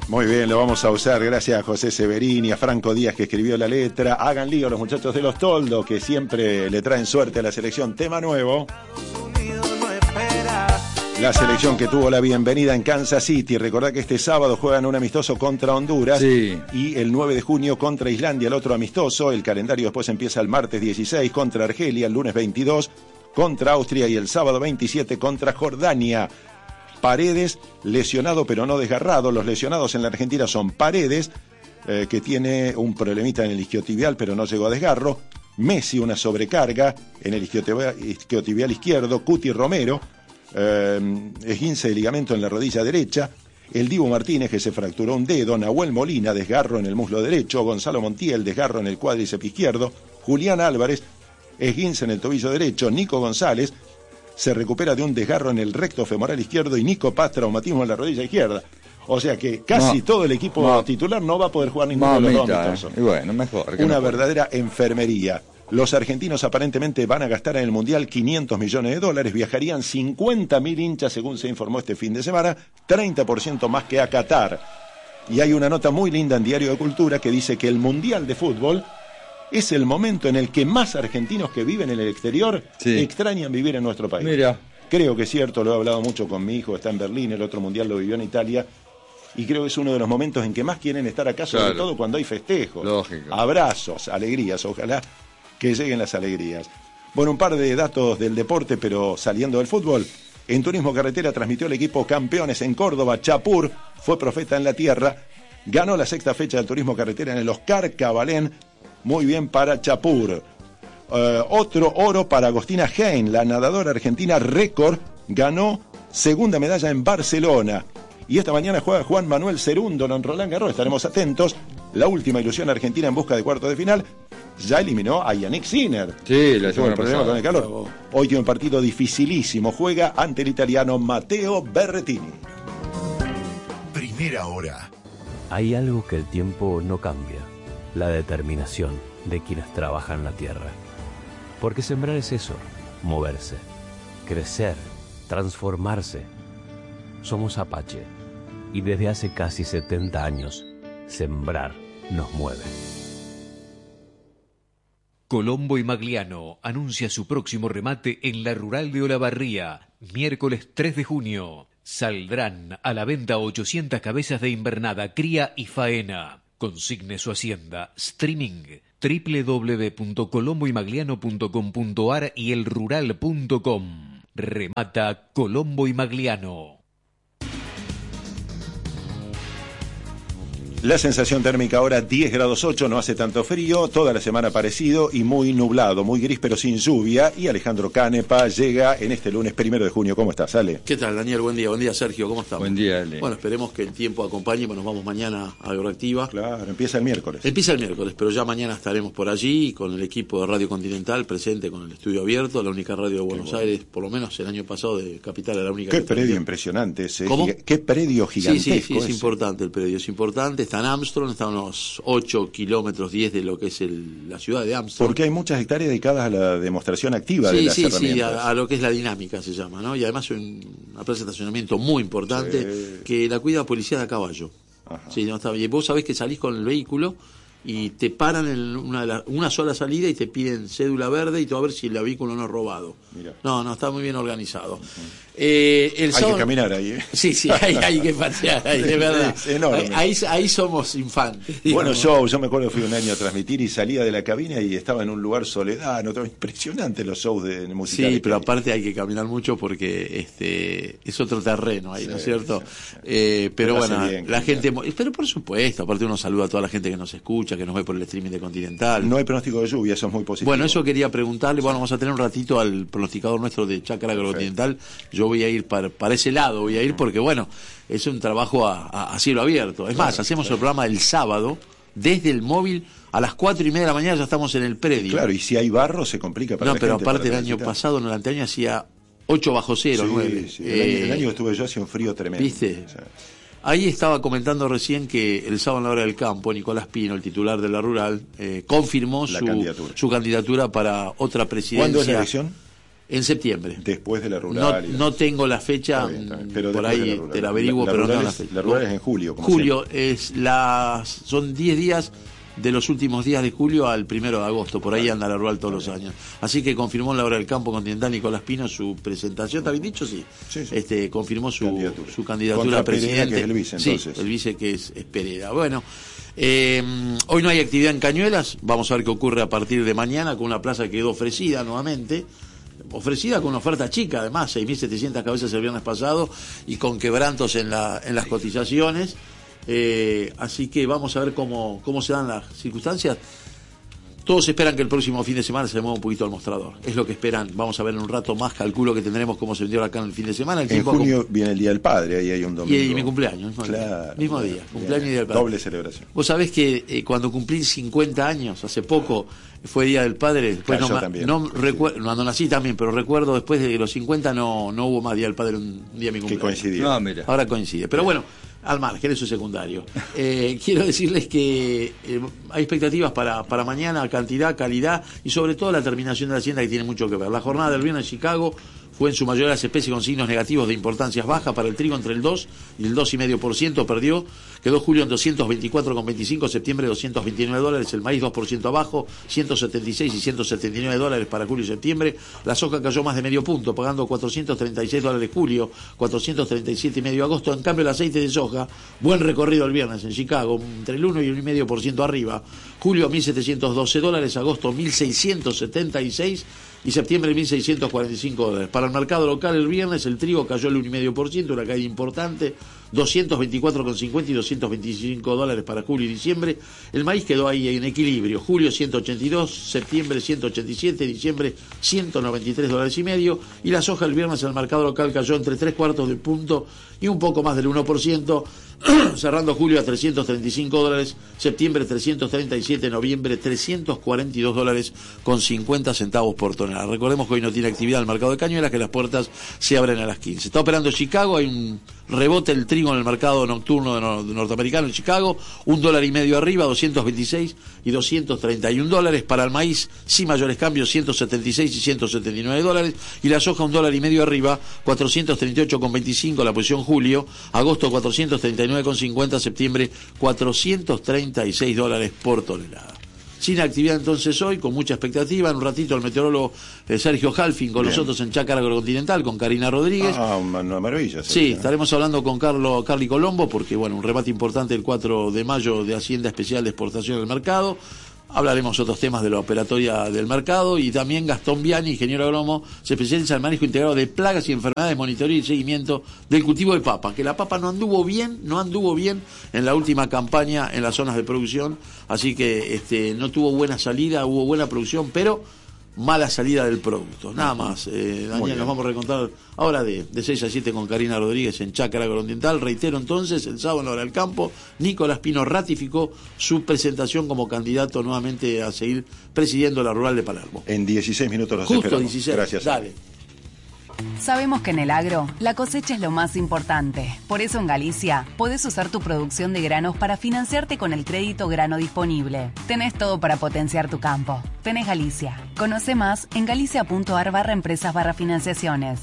Muy bien, lo vamos a usar. Gracias a José Severini, a Franco Díaz que escribió la letra. Hagan lío los muchachos de Los Toldos que siempre le traen suerte a la selección. Tema nuevo. La selección que tuvo la bienvenida en Kansas City. Recordá que este sábado juegan un amistoso contra Honduras. Sí. Y el 9 de junio contra Islandia, el otro amistoso. El calendario después empieza el martes 16 contra Argelia, el lunes 22 contra Austria y el sábado 27 contra Jordania. Paredes, lesionado pero no desgarrado. Los lesionados en la Argentina son Paredes, que tiene un problemita en el isquiotibial pero no llegó a desgarro. Messi, una sobrecarga en el isquiotibial izquierdo. Cuti Romero, esguince de ligamento en la rodilla derecha. El Dibu Martínez, que se fracturó un dedo. Nahuel Molina, desgarro en el muslo derecho. Gonzalo Montiel, desgarro en el cuádriceps izquierdo. Julián Álvarez, esguince en el tobillo derecho. Nico González se recupera de un desgarro en el recto femoral izquierdo. Y Nico Paz, traumatismo en la rodilla izquierda. O sea que casi todo el equipo titular no va a poder jugar ninguno de los dos amistosos. Y bueno, mejor. Una verdadera enfermería. Los argentinos aparentemente van a gastar en el Mundial $500 millones. Viajarían 50.000 hinchas, según se informó este fin de semana, 30% más que a Qatar. Y hay una nota muy linda en Diario de Cultura que dice que el Mundial de Fútbol es el momento en el que más argentinos que viven en el exterior extrañan vivir en nuestro país. Mira. Creo que es cierto, lo he hablado mucho con mi hijo, está en Berlín, el otro Mundial lo vivió en Italia. Y creo que es uno de los momentos en que más quieren estar acá, sobre todo cuando hay festejos. Lógico. Abrazos, alegrías, ojalá que lleguen las alegrías. Bueno, un par de datos del deporte, pero saliendo del fútbol. En Turismo Carretera transmitió el equipo Campeones en Córdoba. Chapur fue profeta en la tierra. Ganó la sexta fecha del Turismo Carretera en el Oscar Cabalén. Muy bien para Chapur. Otro oro para Agostina Hein, la nadadora argentina récord. Ganó segunda medalla en Barcelona. Y esta mañana juega Juan Manuel Cerúndolo en Roland Garros. Estaremos atentos. La última ilusión argentina en busca de cuartos de final. Ya eliminó a Yannick Sinner. Sí, la semana problema pasada. con el calor. Hoy tiene un partido dificilísimo. Juega ante el italiano Matteo Berrettini. Primera hora. Hay algo que el tiempo no cambia. La determinación de quienes trabajan la tierra. Porque sembrar es eso. Moverse. Crecer. Transformarse. Somos Apache. Y desde hace casi 70 años, sembrar nos mueve. Colombo y Magliano anuncia su próximo remate en la Rural de Olavarría, miércoles 3 de junio. Saldrán a la venta 800 cabezas de invernada, cría y faena. Consigne su hacienda. Streaming www.colomboymagliano.com.ar y elrural.com. Remata Colombo y Magliano. La sensación térmica ahora 10 grados 8, no hace tanto frío, toda la semana parecido y muy nublado, muy gris pero sin lluvia. Y Alejandro Canepa llega en este lunes 1 de junio. ¿Cómo estás, Ale? ¿Qué tal, Daniel? Buen día Sergio, ¿cómo estamos? Buen día, Ale. Bueno, esperemos que el tiempo acompañe, nos vamos mañana a Agroactiva. Claro, empieza el miércoles. Empieza el miércoles, pero ya mañana estaremos por allí con el equipo de Radio Continental presente con el estudio abierto, la única radio de Buenos Aires, por lo menos el año pasado de Capital era la única. Qué predio impresionante ese. ¿Cómo? Qué predio gigantesco. Sí, es importante el predio, es importante. Está en Armstrong, está a unos 8 kilómetros 10 de lo que es la ciudad de Armstrong. Porque hay muchas hectáreas dedicadas a la demostración activa de las herramientas. Sí, a lo que es la dinámica se llama, ¿no? Y además una plaza de estacionamiento muy importante que la cuida Policía de a Caballo. Ajá. Sí, no está bien. Vos sabés que salís con el vehículo y te paran en una sola salida y te piden cédula verde y tú a ver si el vehículo no es robado. Mirá. No, está muy bien organizado. Uh-huh. Hay que caminar ahí, ¿eh? Sí, hay que pasear ahí, de verdad. Es enorme. Ahí somos infantes. Bueno, yo me acuerdo que fui un año a transmitir y salía de la cabina y estaba en un lugar soledad, impresionante los shows de musicales. Sí, pero aparte hay que caminar mucho porque es otro terreno ahí, ¿no es cierto? Pero bueno, bien, la gente, pero por supuesto, aparte uno saluda a toda la gente que nos escucha, que nos ve por el streaming de Continental. No hay pronóstico de lluvia, eso es muy positivo. Bueno, eso quería preguntarle, vamos a tener un ratito al pronosticador nuestro de Chácara Agrocontinental. Yo voy a ir para ese lado, porque bueno, es un trabajo a cielo abierto. Es más, hacemos el programa el sábado desde el móvil a las 4:30 de la mañana, ya estamos en el predio. Claro, y si hay barro se complica para la gente. No, pero aparte el año pasado, en el anteaño hacía 8 bajo cero, 9. Sí, el año que estuve yo hacía un frío tremendo. ¿Viste? O sea, ahí estaba comentando recién que el sábado en la hora del campo, Nicolás Pino, el titular de la Rural, confirmó su candidatura para otra presidencia. ¿Cuándo es la elección? En septiembre. Después de la rural. No tengo la fecha, está bien. Pero por ahí te la averiguo, pero no tengo la fecha. La rural es en julio. Julio, son 10 días de los últimos días de julio al 1 de agosto, por ahí anda la rural todos los años. Así que confirmó en la hora del campo Continental Nicolás Pino su presentación, ¿está bien dicho? Sí. Confirmó su candidatura a presidente. Que es el vice, entonces. Sí, el vice que es Pereira. Bueno, hoy no hay actividad en Cañuelas, vamos a ver qué ocurre a partir de mañana con una plaza que quedó ofrecida nuevamente. Ofrecida con una oferta chica, además, 6.700 cabezas el viernes pasado y con quebrantos en las cotizaciones. Así que vamos a ver cómo se dan las circunstancias. Todos esperan que el próximo fin de semana se mueva un poquito al mostrador. Es lo que esperan. Vamos a ver en un rato más. Calculo que tendremos cómo se vendió acá en el fin de semana. En junio viene el Día del Padre, ahí hay un domingo. Y mi cumpleaños. Mismo día. Cumpleaños y Día del Padre. Doble celebración. Vos sabés que cuando cumplí 50 años, hace poco, fue Día del Padre. Después cuando nací también, pero recuerdo después de los 50 no hubo más Día del Padre un día de mi cumpleaños. Que coincidió. Mira. Ahora coincide. Pero bueno, al margen, eso es secundario. Quiero decirles que hay expectativas para mañana, cantidad, calidad y sobre todo la terminación de la Hacienda, que tiene mucho que ver. La jornada del viernes en Chicago fue en su mayoría las especies con signos negativos de importancias bajas. Para el trigo entre el 2 y el 2,5% perdió. Quedó julio en 224,25, septiembre $229, el maíz 2% abajo, 176 y $179 para julio y septiembre. La soja cayó más de medio punto, pagando $436 julio, 437,5 agosto. En cambio el aceite de soja, buen recorrido el viernes en Chicago, entre el 1 y el 1,5% arriba. Julio $1.712, agosto $1.676 y septiembre $1.645. Para el mercado local el viernes el trigo cayó el 1,5%, una caída importante, 224,50 y $225 para julio y diciembre. El maíz quedó ahí en equilibrio, julio 182, septiembre 187, diciembre $193,5, y la soja el viernes en el mercado local cayó entre 3/4 de punto y un poco más del 1%, cerrando julio a $335, septiembre 337, noviembre $342,50 por tonelada. Recordemos que hoy no tiene actividad el mercado de Cañuelas, que las puertas se abren a las 15. Está operando Chicago, hay un rebote el trigo en el mercado nocturno norteamericano en Chicago, $1.50 arriba, 226 y $231. Para el maíz, sin mayores cambios, 176 y $179, y la soja $1.50 arriba, 438,25 la posición julio, agosto 439,50, septiembre $436 por tonelada. Sin actividad entonces hoy, con mucha expectativa. En un ratito el meteorólogo Sergio Halfin con nosotros en Chácara Agrocontinental, con Karina Rodríguez. Una maravilla. Sí, estaremos hablando con Carly Colombo, porque bueno, un remate importante el 4 de mayo de Hacienda Especial de Exportación del Mercado. Hablaremos otros temas de la operatoria del mercado, y también Gastón Viani, ingeniero agrónomo, se especializa en el manejo integrado de plagas y enfermedades, monitoreo y seguimiento del cultivo de papa, que la papa no anduvo bien en la última campaña en las zonas de producción, así que no tuvo buena salida, hubo buena producción, pero mala salida del producto. Nada más, Daniel, nos vamos a recontar ahora de 6 a 7 con Karina Rodríguez en Chácara Agrocontinental. Reitero entonces, el sábado en la hora del campo, Nicolás Pino ratificó su presentación como candidato nuevamente a seguir presidiendo la rural de Palermo. En 16 minutos los Justo esperamos. 16. Gracias. Dale. Sabemos que en el agro, la cosecha es lo más importante. Por eso en Galicia, podés usar tu producción de granos para financiarte con el crédito grano disponible. Tenés todo para potenciar tu campo. Tenés Galicia. Conoce más en galicia.ar/empresas/financiaciones.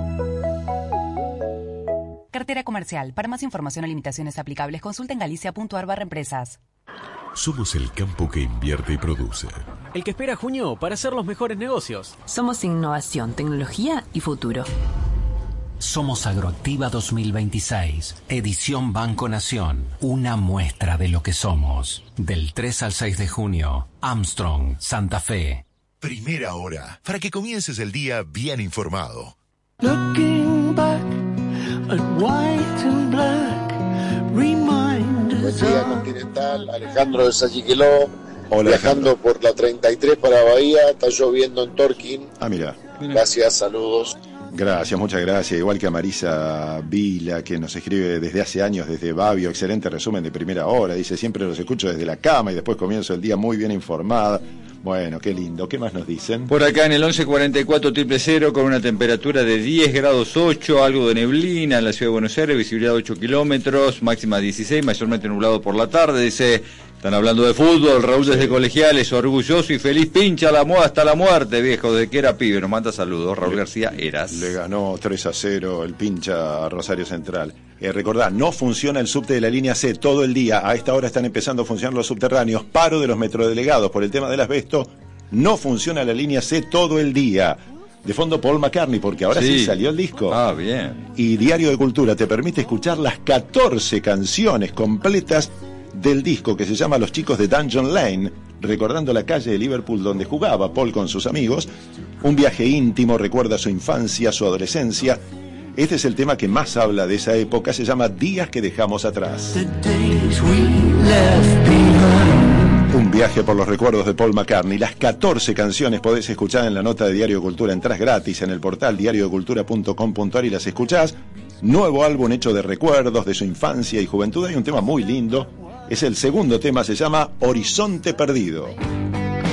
Cartera comercial. Para más información o limitaciones aplicables, consulta en galicia.ar/empresas. Somos el campo que invierte y produce. El que espera junio para hacer los mejores negocios. Somos innovación, tecnología y futuro. Somos Agroactiva 2026, edición Banco Nación, una muestra de lo que somos. Del 3 al 6 de junio, Armstrong, Santa Fe. Primera hora, para que comiences el día bien informado. Looking back at white and black, reminders. Buen día, Continental, Alejandro de Sayiqueló. Hola, viajando Alejandro. por la 33 para Bahía, está lloviendo en Torquín. Mira. Gracias, saludos. Gracias, muchas gracias. Igual que a Marisa Vila, que nos escribe desde hace años desde Babio. Excelente resumen de primera hora. Dice, siempre los escucho desde la cama y después comienzo el día muy bien informada. Bueno, qué lindo. ¿Qué más nos dicen? Por acá en el 1144-000 con una temperatura de 10 grados 8, algo de neblina en la ciudad de Buenos Aires, visibilidad 8 kilómetros, máxima 16, mayormente nublado por la tarde. Dice, están hablando de fútbol, Raúl desde Colegiales, orgulloso y feliz, pincha la moda hasta la muerte, viejo, desde que era pibe. Nos manda saludos, Raúl García Heras. Le ganó 3-0 el pincha a Rosario Central. Recordá, no funciona el subte de la línea C todo el día. A esta hora están empezando a funcionar los subterráneos. Paro de los metrodelegados por el tema del asbesto. No funciona la línea C todo el día. De fondo Paul McCartney, porque ahora sí salió el disco. Ah, bien. Y Diario de Cultura te permite escuchar las 14 canciones completas del disco que se llama Los Chicos de Dungeon Lane, recordando la calle de Liverpool donde jugaba Paul con sus amigos. Un viaje íntimo, recuerda su infancia, su adolescencia. Este es el tema que más habla de esa época, se llama Días que dejamos atrás. Un viaje por los recuerdos de Paul McCartney. Las 14 canciones podés escuchar en la nota de Diario de Cultura. Entrás gratis en el portal diariodecultura.com.ar y las escuchás. Nuevo álbum hecho de recuerdos de su infancia y juventud. Hay un tema muy lindo. Es el segundo tema, se llama Horizonte Perdido.